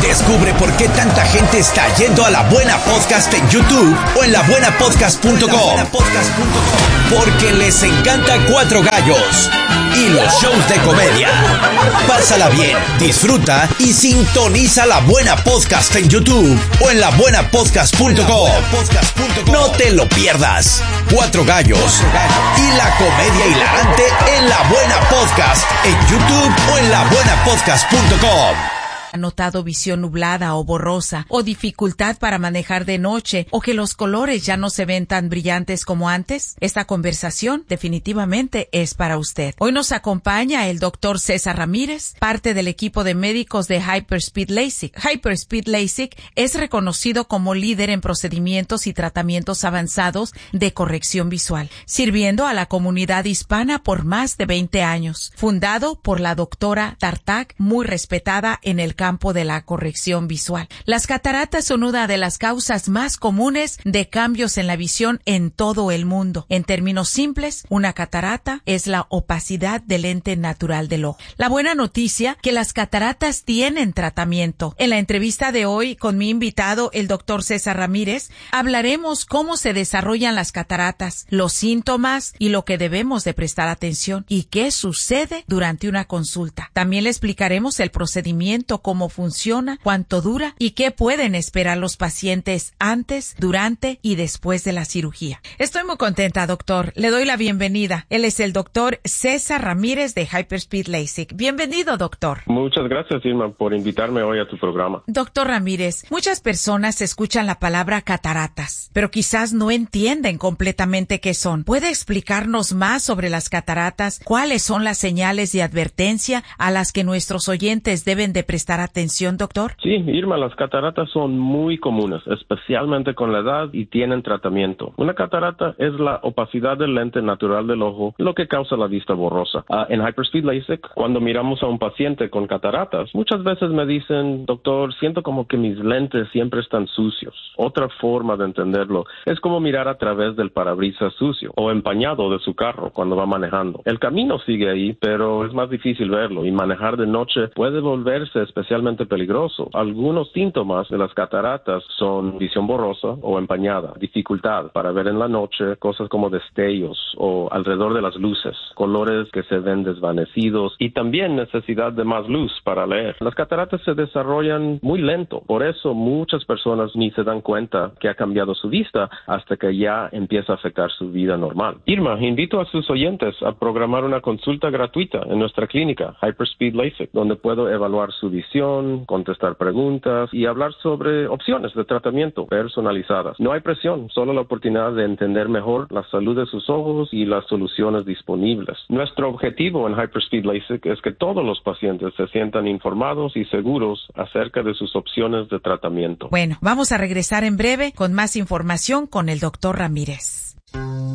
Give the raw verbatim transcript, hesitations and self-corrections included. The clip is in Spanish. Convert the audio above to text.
Descubre por qué tanta gente está yendo a La Buena Podcast en YouTube o en la buena podcast punto com. Porque les encanta Cuatro Gallos y los shows de comedia. Pásala bien, disfruta y sintoniza La Buena Podcast en YouTube o en la buena podcast punto com. No te lo pierdas. Cuatro Gallos y la comedia hilarante en La Buena Podcast en YouTube o en la buena podcast punto com. ¿Ha notado visión nublada o borrosa o dificultad para manejar de noche o que los colores ya no se ven tan brillantes como antes? Esta conversación definitivamente es para usted. Hoy nos acompaña el doctor César Ramírez, parte del equipo de médicos de Hyperspeed LASIK. Hyperspeed LASIK es reconocido como líder en procedimientos y tratamientos avanzados de corrección visual, sirviendo a la comunidad hispana por más de veinte años. Fundado por la doctora Tartak, muy respetada en el campo de la corrección visual. Las cataratas son una de las causas más comunes de cambios en la visión en todo el mundo. En términos simples, una catarata es la opacidad del lente natural del ojo. La buena noticia que las cataratas tienen tratamiento. En la entrevista de hoy con mi invitado, el doctor César Ramírez, hablaremos cómo se desarrollan las cataratas, los síntomas y lo que debemos de prestar atención y qué sucede durante una consulta. También le explicaremos el procedimiento, cómo funciona, cuánto dura y qué pueden esperar los pacientes antes, durante y después de la cirugía. Estoy muy contenta, doctor. Le doy la bienvenida. Él es el doctor César Ramírez de Hyperspeed LASIK. Bienvenido, doctor. Muchas gracias, Irma, por invitarme hoy a tu programa. Doctor Ramírez, muchas personas escuchan la palabra cataratas, pero quizás no entienden completamente qué son. ¿Puede explicarnos más sobre las cataratas? ¿Cuáles son las señales de advertencia a las que nuestros oyentes deben de prestar atención, doctor? Sí, Irma, las cataratas son muy comunes, especialmente con la edad y tienen tratamiento. Una catarata es la opacidad del lente natural del ojo, lo que causa la vista borrosa. Uh, en Hyperspeed LASIK, cuando miramos a un paciente con cataratas, muchas veces me dicen, doctor, siento como que mis lentes siempre están sucios. Otra forma de entenderlo es como mirar a través del parabrisas sucio o empañado de su carro cuando va manejando. El camino sigue ahí, pero es más difícil verlo y manejar de noche puede volverse especialmente peligroso. Algunos síntomas de las cataratas son visión borrosa o empañada, dificultad para ver en la noche, cosas como destellos o alrededor de las luces, colores que se ven desvanecidos y también necesidad de más luz para leer. Las cataratas se desarrollan muy lento, por eso muchas personas ni se dan cuenta que ha cambiado su vista hasta que ya empieza a afectar su vida normal. Irma, invito a sus oyentes a programar una consulta gratuita en nuestra clínica Hyperspeed LASIK, donde puedo evaluar su visión, contestar preguntas y hablar sobre opciones de tratamiento personalizadas. No hay presión, solo la oportunidad de entender mejor la salud de sus ojos y las soluciones disponibles. Nuestro objetivo en Hyperspeed LASIK es que todos los pacientes se sientan informados y seguros acerca de sus opciones de tratamiento. Bueno, vamos a regresar en breve con más información con el doctor Ramírez.